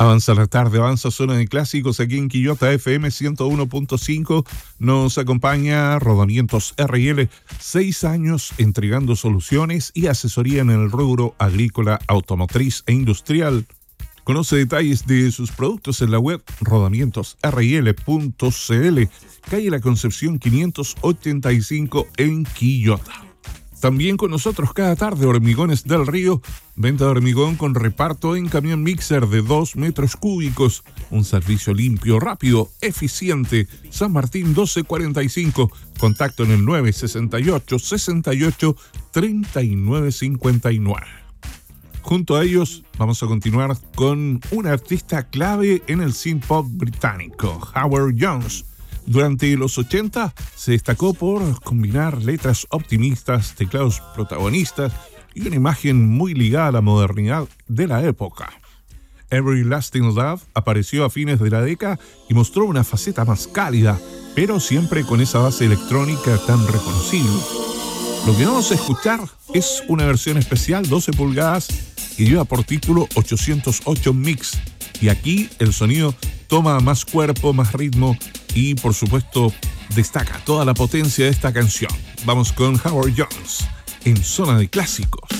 Avanza la tarde, avanza Zona de Clásicos aquí en Quillota FM 101.5. Nos acompaña Rodamientos RL, 6 años entregando soluciones y asesoría en el rubro agrícola, automotriz e industrial. Conoce detalles de sus productos en la web rodamientosrl.cl, calle La Concepción 585 en Quillota. También con nosotros cada tarde Hormigones del Río, venta de hormigón con reparto en camión mixer de 2 metros cúbicos. Un servicio limpio, rápido, eficiente. San Martín 1245, contacto en el 968 68 39 59. Junto a ellos vamos a continuar con un artista clave en el synth pop británico, Howard Jones. Durante los 80 se destacó por combinar letras optimistas, teclados protagonistas y una imagen muy ligada a la modernidad de la época. Everlasting Love apareció a fines de la década y mostró una faceta más cálida, pero siempre con esa base electrónica tan reconocible. Lo que vamos a escuchar es una versión especial 12 pulgadas que lleva por título 808 Mix, y aquí el sonido toma más cuerpo, más ritmo y, por supuesto, destaca toda la potencia de esta canción. Vamos con Howard Jones en Zona de Clásicos.